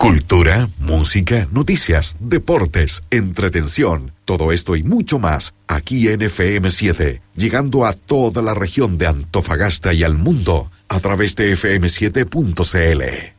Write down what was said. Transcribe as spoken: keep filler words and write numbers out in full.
Cultura, música, noticias, deportes, entretención, todo esto y mucho más, aquí en F M siete, llegando a toda la región de Antofagasta y al mundo, a través de F M siete punto C L.